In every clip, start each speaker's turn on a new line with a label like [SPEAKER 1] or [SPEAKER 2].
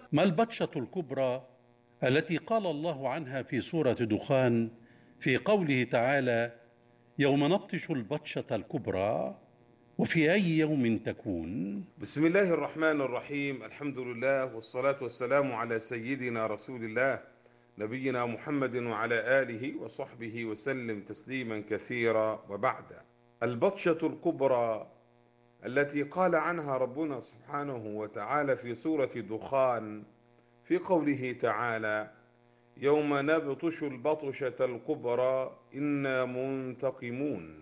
[SPEAKER 1] ما البطشة الكبرى التي قال الله عنها في سورة دخان في قوله تعالى: يوم نبطش البطشة الكبرى؟ وفي أي يوم تكون؟
[SPEAKER 2] بسم الله الرحمن الرحيم. الحمد لله والصلاة والسلام على سيدنا رسول الله نبينا محمد وعلى آله وصحبه وسلم تسليما كثيرا. وبعد، البطشة الكبرى التي قال عنها ربنا سبحانه وتعالى في سورة دخان في قوله تعالى: يوم نبطش البطشة الكبرى إنا منتقمون.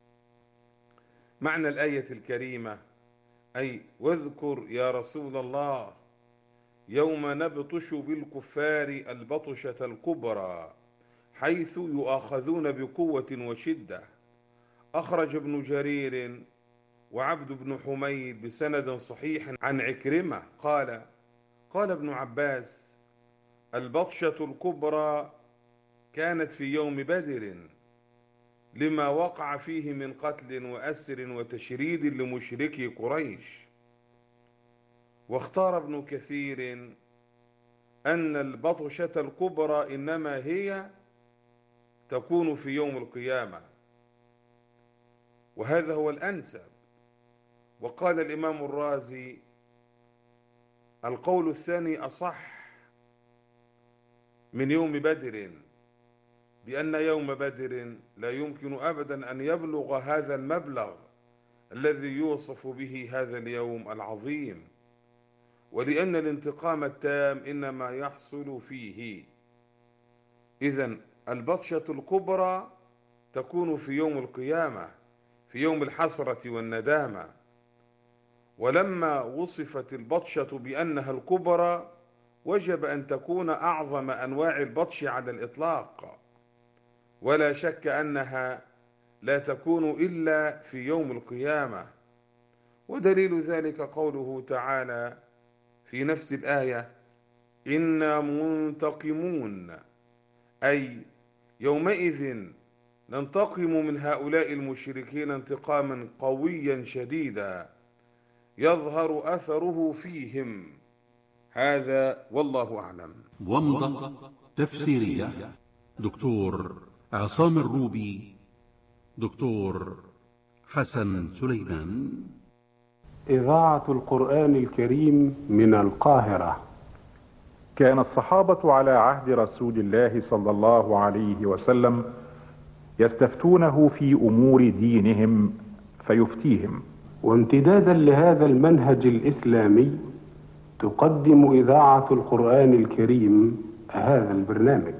[SPEAKER 2] معنى الآية الكريمة أي واذكر يا رسول الله يوم نبطش بالكفار البطشة الكبرى، حيث يؤاخذون بقوة وشدة. أخرج ابن جرير وعبد بن حميد بسند صحيح عن عكرمة قال ابن عباس: البطشة الكبرى كانت في يوم بدر لما وقع فيه من قتل وأسر وتشريد لمشركي قريش. واختار ابن كثير أن البطشة الكبرى إنما هي تكون في يوم القيامة، وهذا هو الأنسب. وقال الإمام الرازي: القول الثاني أصح من يوم بدر، بأن يوم بدر لا يمكن أبدا أن يبلغ هذا المبلغ الذي يوصف به هذا اليوم العظيم، ولأن الانتقام التام إنما يحصل فيه. إذن البطشة الكبرى تكون في يوم القيامة، في يوم الحسرة والندامة. ولما وصفت البطشة بأنها الكبرى وجب أن تكون أعظم أنواع البطش على الإطلاق، ولا شك أنها لا تكون إلا في يوم القيامة. ودليل ذلك قوله تعالى في نفس الآية: إنا منتقمون، أي يومئذ ننتقم من هؤلاء المشركين انتقاما قويا شديدا يظهر أثره فيهم. هذا والله أعلم.
[SPEAKER 1] ومضة تفسيرية دكتور عصام الروبي، دكتور حسن سليمان.
[SPEAKER 3] إذاعة القرآن الكريم من القاهرة.
[SPEAKER 4] كان الصحابة على عهد رسول الله صلى الله عليه وسلم يستفتونه في أمور دينهم فيفتيهم.
[SPEAKER 3] وامتدادا لهذا المنهج الإسلامي تقدم إذاعة القرآن الكريم هذا البرنامج.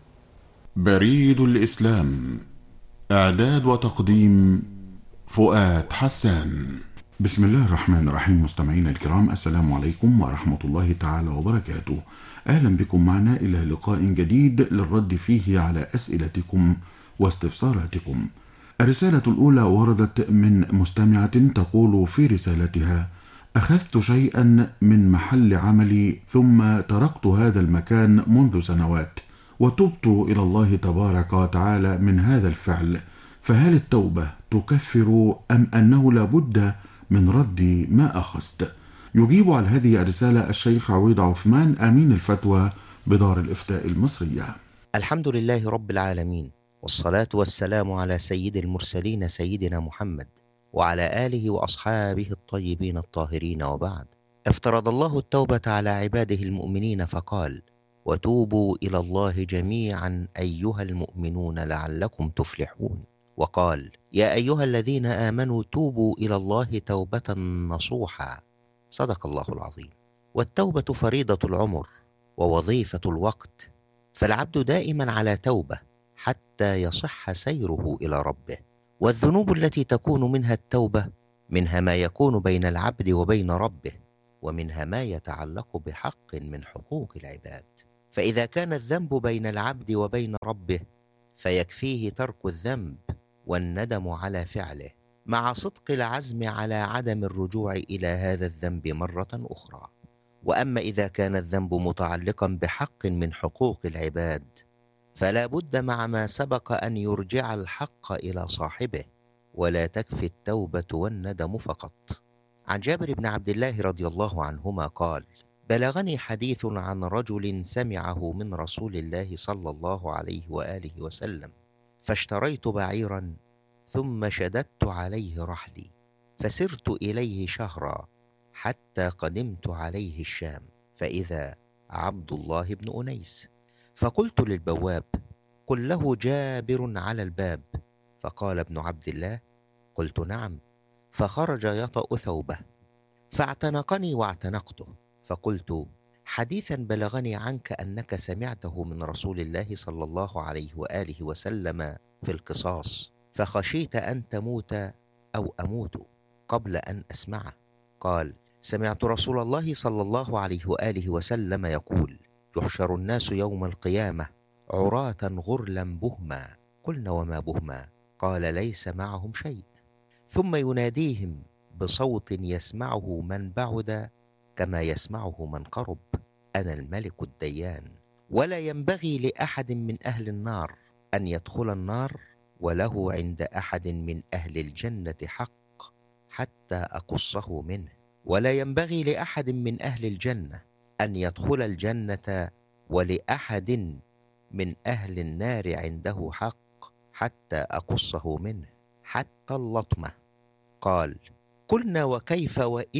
[SPEAKER 5] بريد الإسلام، إعداد وتقديم فؤاد حسان. بسم الله الرحمن الرحيم. مستمعينا الكرام، السلام عليكم ورحمة الله تعالى وبركاته. أهلا بكم معنا إلى لقاء جديد للرد فيه على أسئلتكم واستفساراتكم. الرسالة الأولى وردت من مستمعة تقول في رسالتها: أخذت شيئا من محل عملي ثم تركت هذا المكان منذ سنوات، وتبت إلى الله تبارك وتعالى من هذا الفعل، فهل التوبة تكفر أم أنه لابد من رد ما أخذت؟ يجيب على هذه الرسالة الشيخ عويد عثمان، أمين الفتوى بدار الإفتاء المصرية.
[SPEAKER 6] الحمد لله رب العالمين، والصلاة والسلام على سيد المرسلين سيدنا محمد وعلى آله وأصحابه الطيبين الطاهرين، وبعد. افترض الله التوبة على عباده المؤمنين فقال: وتوبوا إلى الله جميعا أيها المؤمنون لعلكم تفلحون. وقال: يا أيها الذين آمنوا توبوا إلى الله توبة نصوحا. صدق الله العظيم. والتوبة فريضة العمر ووظيفة الوقت، فالعبد دائما على توبة حتى يصح سيره إلى ربه. والذنوب التي تكون منها التوبة، منها ما يكون بين العبد وبين ربه، ومنها ما يتعلق بحق من حقوق العباد. فإذا كان الذنب بين العبد وبين ربه فيكفيه ترك الذنب والندم على فعله، مع صدق العزم على عدم الرجوع إلى هذا الذنب مرة أخرى. وأما إذا كان الذنب متعلقا بحق من حقوق العباد فلا بد مع ما سبق أن يرجع الحق إلى صاحبه، ولا تكفي التوبة والندم فقط. عن جابر بن عبد الله رضي الله عنهما قال: بلغني حديث عن رجل سمعه من رسول الله صلى الله عليه وآله وسلم، فاشتريت بعيرا ثم شددت عليه رحلي، فسرت إليه شهرا حتى قدمت عليه الشام، فإذا عبد الله بن أنيس، فقلت للبواب: قل له جابر على الباب. فقال ابن عبد الله: قلت نعم. فخرج يطأ ثوبه، فاعتنقني واعتنقته، فقلت: حديثا بلغني عنك أنك سمعته من رسول الله صلى الله عليه وآله وسلم في القصاص، فخشيت أن تموت أو أموت قبل أن أسمعه. قال: سمعت رسول الله صلى الله عليه وآله وسلم يقول: يحشر الناس يوم القيامة عراة غرلا بهما. قلنا: وما بهما؟ قال: ليس معهم شيء. ثم يناديهم بصوت يسمعه من بعد كما يسمعه من قرب: أنا الملك الديان، ولا ينبغي لأحد من أهل النار أن يدخل النار وله عند أحد من أهل الجنة حق حتى أقصه منه، ولا ينبغي لأحد من أهل الجنة أن يدخل الجنة ولأحد من أهل النار عنده حق حتى أقصه منه، حتى اللطمة. قال: قلنا: وكيف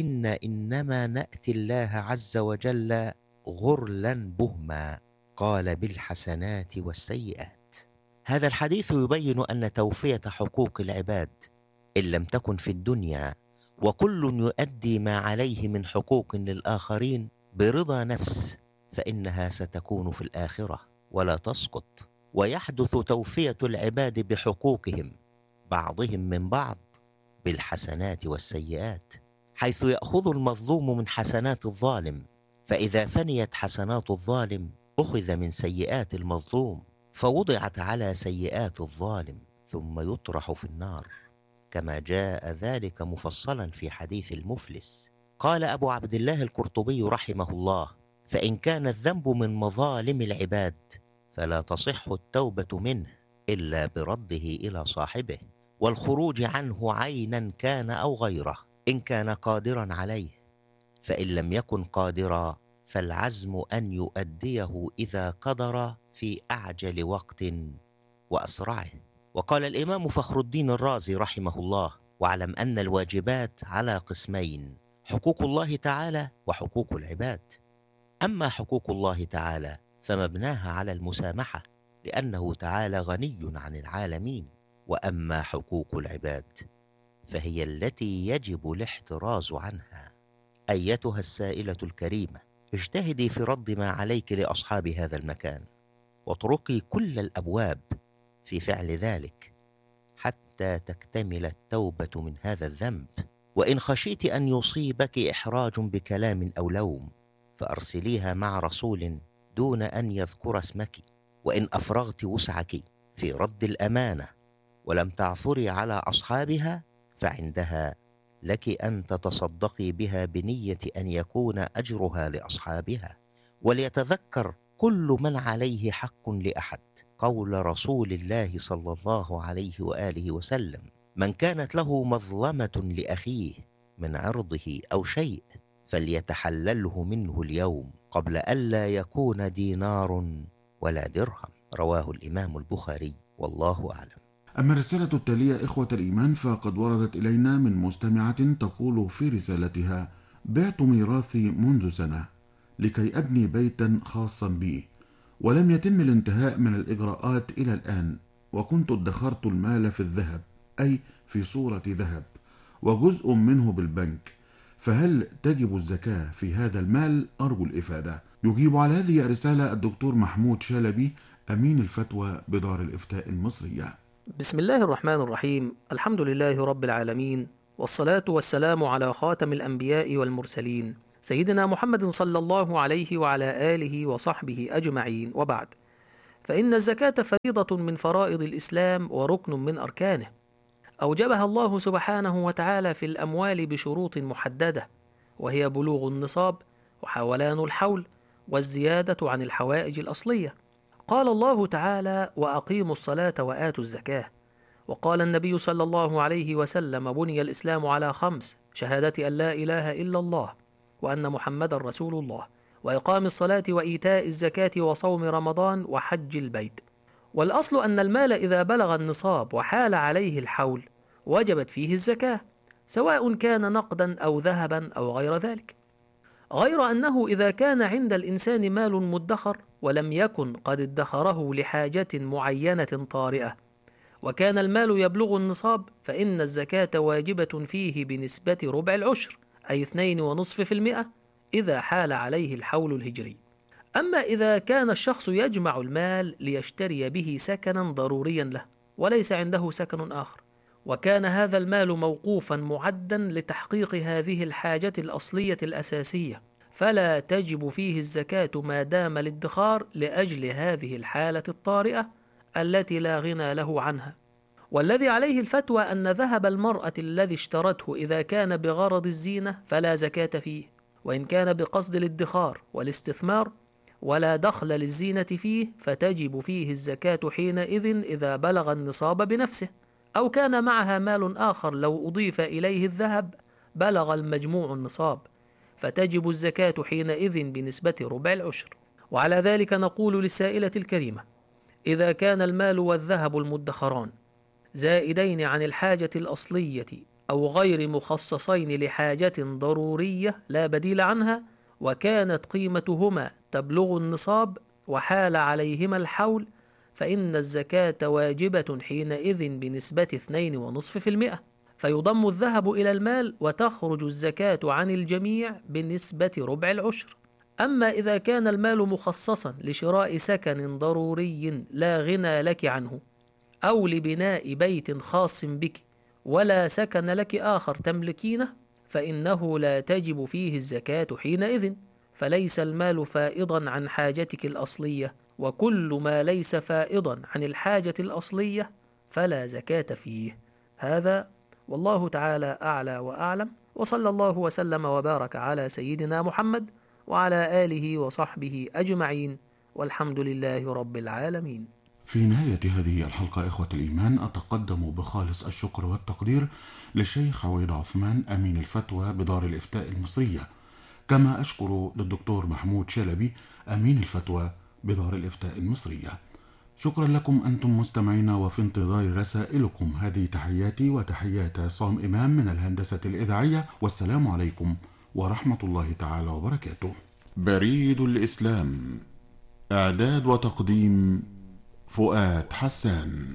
[SPEAKER 6] إنما نأتي الله عز وجل غرلا بهما؟ قال: بالحسنات والسيئات. هذا الحديث يبين أن توفية حقوق العباد إن لم تكن في الدنيا، وكل يؤدي ما عليه من حقوق للآخرين برضا نفس، فإنها ستكون في الآخرة ولا تسقط، ويحدث توفية العباد بحقوقهم بعضهم من بعض بالحسنات والسيئات، حيث يأخذ المظلوم من حسنات الظالم، فإذا فنيت حسنات الظالم أخذ من سيئات المظلوم فوضعت على سيئات الظالم ثم يطرح في النار، كما جاء ذلك مفصلا في حديث المفلس. قال أبو عبد الله القرطبي رحمه الله: فإن كان الذنب من مظالم العباد فلا تصح التوبة منه إلا برده إلى صاحبه والخروج عنه عينا كان أو غيره إن كان قادرا عليه، فإن لم يكن قادرا فالعزم أن يؤديه إذا قدر في أعجل وقت وأسرعه. وقال الإمام فخر الدين الرازي رحمه الله: واعلم أن الواجبات على قسمين: حقوق الله تعالى وحقوق العباد. أما حقوق الله تعالى فمبناها على المسامحة لأنه تعالى غني عن العالمين، وأما حقوق العباد فهي التي يجب الاحتراز عنها. أيتها السائلة الكريمة، اجتهدي في رد ما عليك لأصحاب هذا المكان، واطرقي كل الأبواب في فعل ذلك حتى تكتمل التوبة من هذا الذنب. وإن خشيت أن يصيبك إحراج بكلام أو لوم فأرسليها مع رسول دون أن يذكر اسمك. وإن أفرغت وسعك في رد الأمانة ولم تعثري على أصحابها فعندها لك أن تتصدقي بها بنية أن يكون أجرها لأصحابها. وليتذكر كل من عليه حق لأحد قول رسول الله صلى الله عليه وآله وسلم: من كانت له مظلمة لأخيه من عرضه أو شيء فليتحلله منه اليوم قبل ألا يكون دينار ولا درهم. رواه الإمام البخاري، والله أعلم.
[SPEAKER 5] أما الرسالة التالية إخوة الإيمان فقد وردت إلينا من مستمعة تقول في رسالتها: بعت ميراثي منذ سنة لكي أبني بيتا خاصا بي، ولم يتم الانتهاء من الإجراءات إلى الآن، وكنت ادخرت المال في الذهب أي في صورة ذهب وجزء منه بالبنك، فهل تجب الزكاة في هذا المال؟ أرجو الإفادة. يجيب على هذه الرسالة الدكتور محمود شلبي أمين الفتوى بدار الإفتاء المصرية.
[SPEAKER 7] بسم الله الرحمن الرحيم. الحمد لله رب العالمين، والصلاة والسلام على خاتم الأنبياء والمرسلين سيدنا محمد صلى الله عليه وعلى آله وصحبه أجمعين، وبعد، فإن الزكاة فريضة من فرائض الإسلام وركن من أركانه، أوجبها الله سبحانه وتعالى في الأموال بشروط محددة، وهي بلوغ النصاب وحولان الحول والزيادة عن الحوائج الأصلية. قال الله تعالى: وأقيموا الصلاة وآتوا الزكاة. وقال النبي صلى الله عليه وسلم: بني الإسلام على 5: شهادة أن لا إله إلا الله، وأن محمدا رسول الله، وإقام الصلاة وإيتاء الزكاة وصوم رمضان وحج البيت. والأصل أن المال إذا بلغ النصاب وحال عليه الحول وجبت فيه الزكاة، سواء كان نقدا أو ذهبا أو غير ذلك، غير أنه إذا كان عند الإنسان مال مدخر ولم يكن قد ادخره لحاجة معينة طارئة، وكان المال يبلغ النصاب، فإن الزكاة واجبة فيه بنسبة ربع العشر، أي 2.5% إذا حال عليه الحول الهجري. أما إذا كان الشخص يجمع المال ليشتري به سكنا ضروريا له وليس عنده سكن آخر، وكان هذا المال موقوفا معدا لتحقيق هذه الحاجة الأصلية الأساسية، فلا تجب فيه الزكاة ما دام الادخار لأجل هذه الحالة الطارئة التي لا غنى له عنها. والذي عليه الفتوى أن ذهب المرأة الذي اشترته إذا كان بغرض الزينة فلا زكاة فيه، وإن كان بقصد الادخار والاستثمار ولا دخل للزينة فيه فتجب فيه الزكاة حينئذ إذا بلغ النصاب بنفسه، أو كان معها مال آخر لو أضيف إليه الذهب بلغ المجموع النصاب، فتجب الزكاة حينئذ بنسبة ربع العشر. وعلى ذلك نقول للسائلة الكريمة: إذا كان المال والذهب المدخران زائدين عن الحاجة الأصلية أو غير مخصصين لحاجة ضرورية لا بديل عنها، وكانت قيمتهما تبلغ النصاب وحال عليهما الحول، فإن الزكاة واجبة حينئذ بنسبة 2.5%، فيضم الذهب إلى المال وتخرج الزكاة عن الجميع بنسبة ربع العشر. أما إذا كان المال مخصصا لشراء سكن ضروري لا غنى لك عنه، أو لبناء بيت خاص بك ولا سكن لك آخر تملكينه، فإنه لا تجب فيه الزكاة حينئذ، فليس المال فائضا عن حاجتك الأصلية، وكل ما ليس فائضا عن الحاجة الأصلية فلا زكاة فيه. هذا والله تعالى أعلى وأعلم، وصلى الله وسلم وبارك على سيدنا محمد وعلى آله وصحبه أجمعين، والحمد لله رب العالمين.
[SPEAKER 5] في نهاية هذه الحلقة إخوة الإيمان، أتقدم بخالص الشكر والتقدير للشيخ عويد عثمان أمين الفتوى بدار الإفتاء المصرية، كما أشكر للدكتور محمود شلبي أمين الفتوى بدار الإفتاء المصرية. شكرا لكم أنتم مستمعين، وفي انتظار رسائلكم. هذه تحياتي وتحيات عصام إمام من الهندسة الإذاعية، والسلام عليكم ورحمة الله تعالى وبركاته. بريد الإسلام، إعداد وتقديم فؤاد حسان.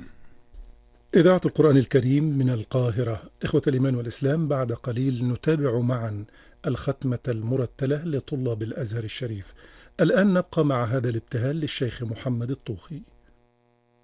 [SPEAKER 8] إذاعة القرآن الكريم من القاهرة. إخوة الإيمان والإسلام، بعد قليل نتابع معا الختمة المرتلة لطلاب الأزهر الشريف. الآن نبقى مع هذا الابتهال للشيخ محمد الطوخي.